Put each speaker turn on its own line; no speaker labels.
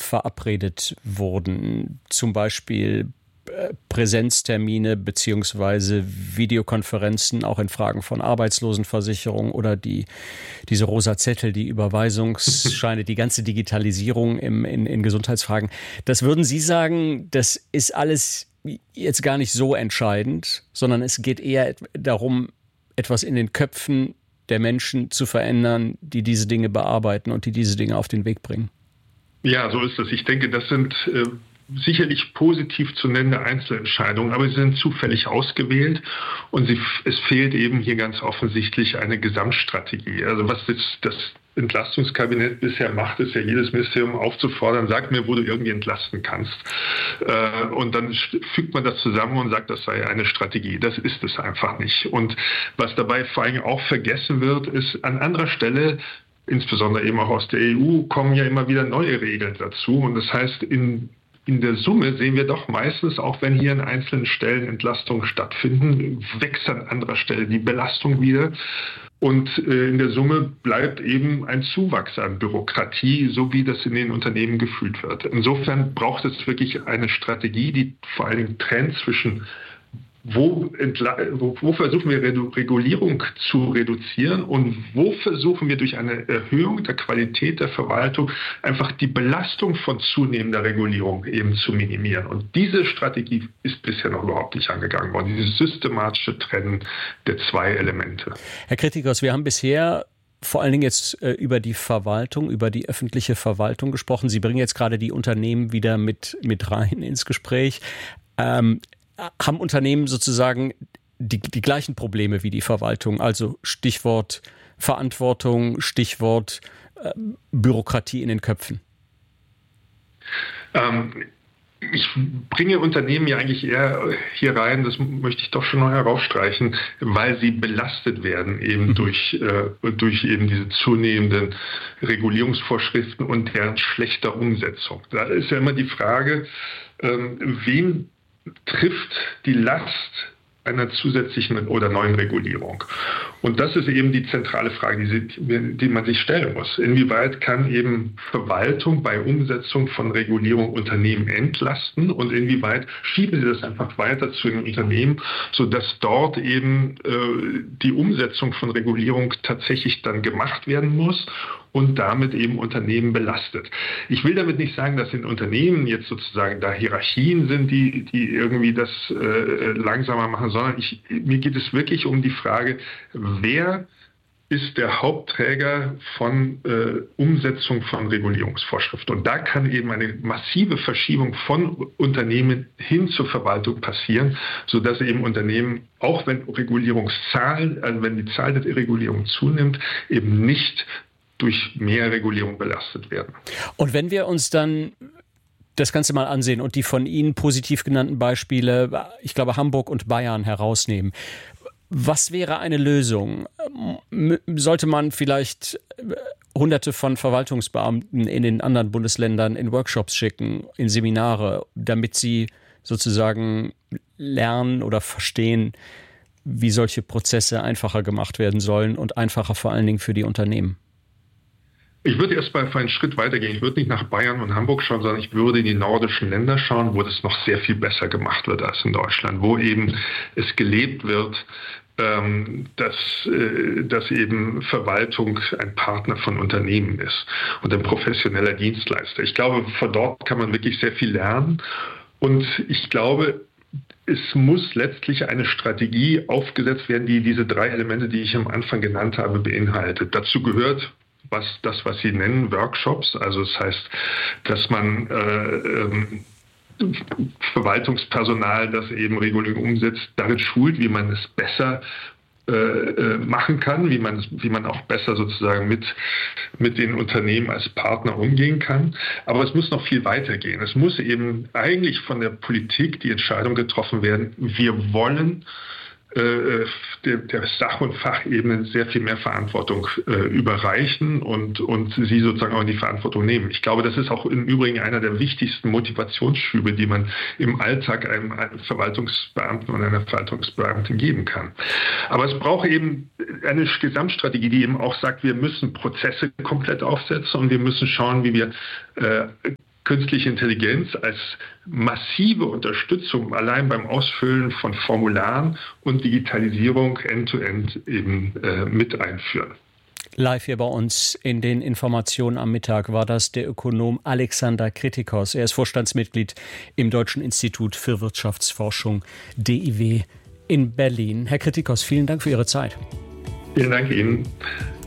verabredet wurden, zum Beispiel Präsenztermine beziehungsweise Videokonferenzen, auch in Fragen von Arbeitslosenversicherung oder diese rosa Zettel, die Überweisungsscheine, die ganze Digitalisierung in Gesundheitsfragen. Das würden Sie sagen, das ist alles jetzt gar nicht so entscheidend, sondern es geht eher darum, etwas in den Köpfen der Menschen zu verändern, die diese Dinge bearbeiten und die diese Dinge auf den Weg bringen.
Ja, so ist es. Ich denke, das sind sicherlich positiv zu nennende Einzelentscheidungen, aber sie sind zufällig ausgewählt und es fehlt eben hier ganz offensichtlich eine Gesamtstrategie. Also was jetzt das Entlastungskabinett bisher macht, ist ja jedes Ministerium aufzufordern, sag mir, wo du irgendwie entlasten kannst. Und dann fügt man das zusammen und sagt, das sei eine Strategie. Das ist es einfach nicht. Und was dabei vor allem auch vergessen wird, ist an anderer Stelle, insbesondere eben auch aus der EU, kommen ja immer wieder neue Regeln dazu. Und das heißt, in der Summe sehen wir doch meistens, auch wenn hier an einzelnen Stellen Entlastungen stattfinden, wächst an anderer Stelle die Belastung wieder. Und in der Summe bleibt eben ein Zuwachs an Bürokratie, so wie das in den Unternehmen gefühlt wird. Insofern braucht es wirklich eine Strategie, die vor allen Dingen trennt zwischen wo versuchen wir Regulierung zu reduzieren und wo versuchen wir durch eine Erhöhung der Qualität der Verwaltung einfach die Belastung von zunehmender Regulierung eben zu minimieren. Und diese Strategie ist bisher noch überhaupt nicht angegangen worden, dieses systematische Trennen der zwei Elemente.
Herr Kritikos, wir haben bisher vor allen Dingen jetzt über die Verwaltung, über die öffentliche Verwaltung gesprochen. Sie bringen jetzt gerade die Unternehmen wieder mit rein ins Gespräch. Haben Unternehmen sozusagen die gleichen Probleme wie die Verwaltung? Also Stichwort Verantwortung, Stichwort Bürokratie in den Köpfen.
Ich bringe Unternehmen ja eigentlich eher hier rein, das möchte ich doch schon noch herausstreichen, weil sie belastet werden eben durch eben diese zunehmenden Regulierungsvorschriften und deren schlechter Umsetzung. Da ist ja immer die Frage, wen trifft die Last einer zusätzlichen oder neuen Regulierung? Und das ist eben die zentrale Frage, die man sich stellen muss. Inwieweit kann eben Verwaltung bei Umsetzung von Regulierung Unternehmen entlasten und inwieweit schieben sie das einfach weiter zu den Unternehmen, sodass dort eben die Umsetzung von Regulierung tatsächlich dann gemacht werden muss und damit eben Unternehmen belastet. Ich will damit nicht sagen, dass in Unternehmen jetzt sozusagen da Hierarchien sind, die irgendwie das langsamer machen, sondern mir geht es wirklich um die Frage, wer ist der Hauptträger von Umsetzung von Regulierungsvorschriften. Und da kann eben eine massive Verschiebung von Unternehmen hin zur Verwaltung passieren, sodass eben Unternehmen, auch wenn Regulierungszahlen, also wenn die Zahl der Regulierung zunimmt, eben nicht durch mehr Regulierung belastet werden.
Und wenn wir uns dann das Ganze mal ansehen und die von Ihnen positiv genannten Beispiele, ich glaube Hamburg und Bayern, herausnehmen, was wäre eine Lösung? Sollte man vielleicht Hunderte von Verwaltungsbeamten in den anderen Bundesländern in Workshops schicken, in Seminare, damit sie sozusagen lernen oder verstehen, wie solche Prozesse einfacher gemacht werden sollen und einfacher vor allen Dingen für die Unternehmen?
Ich würde erst mal einen Schritt weitergehen. Ich würde nicht nach Bayern und Hamburg schauen, sondern ich würde in die nordischen Länder schauen, wo das noch sehr viel besser gemacht wird als in Deutschland, wo eben es gelebt wird, dass eben Verwaltung ein Partner von Unternehmen ist und ein professioneller Dienstleister. Ich glaube, von dort kann man wirklich sehr viel lernen. Und ich glaube, es muss letztlich eine Strategie aufgesetzt werden, die diese drei Elemente, die ich am Anfang genannt habe, beinhaltet. Dazu gehört was Sie nennen, Workshops. Also das heißt, dass man Verwaltungspersonal, das eben Regulierung umsetzt, darin schult, wie man es besser machen kann, wie man auch besser sozusagen mit den Unternehmen als Partner umgehen kann. Aber es muss noch viel weiter gehen. Es muss eben eigentlich von der Politik die Entscheidung getroffen werden, wir wollen der Sach- und Fachebene sehr viel mehr Verantwortung überreichen und sie sozusagen auch in die Verantwortung nehmen. Ich glaube, das ist auch im Übrigen einer der wichtigsten Motivationsschübe, die man im Alltag einem Verwaltungsbeamten und einer Verwaltungsbeamtin geben kann. Aber es braucht eben eine Gesamtstrategie, die eben auch sagt, wir müssen Prozesse komplett aufsetzen und wir müssen schauen, wie wir künstliche Intelligenz als massive Unterstützung allein beim Ausfüllen von Formularen und Digitalisierung end-to-end eben mit einführen.
Live hier bei uns in den Informationen am Mittag war das der Ökonom Alexander Kritikos. Er ist Vorstandsmitglied im Deutschen Institut für Wirtschaftsforschung DIW in Berlin. Herr Kritikos, vielen Dank für Ihre Zeit.
Vielen Dank Ihnen.